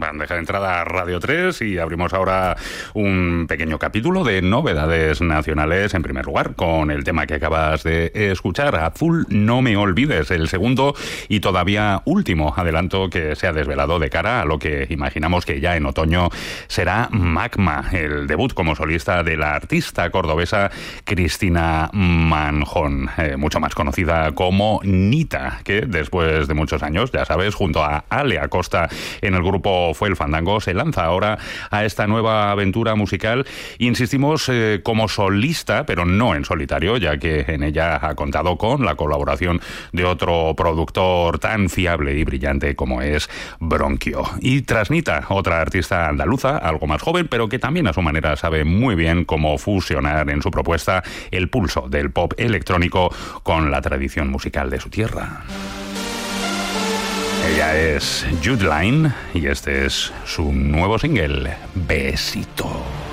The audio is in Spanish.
bandeja de entrada a Radio 3 y abrimos ahora un pequeño capítulo de novedades nacionales. En primer lugar, con el tema que acabas de escuchar, Azul No Me Olvides, el segundo y todavía último adelanto que se ha desvelado de cara a lo que imaginamos que ya en otoño será Magma, el debut como solista de la artista cordobesa Cristina Manjón, mucho más conocida como Nita, que después de muchos años, ya sabes, junto a Ale Acosta en el grupo Fue el Fandango, se lanza ahora a esta nueva aventura musical. Insistimos, como solista, pero no en solitario, ya que en ella ha contado con la colaboración de otro productor tan fiable y brillante como es Bronquio. Y tras Nita, otra artista andaluza, algo más joven, pero que también a su manera sabe muy bien cómo fusionar en su propuesta el pulso del pop electrónico con la tradición musical de su tierra. Ella es Jude Line y este es su nuevo single, Besito.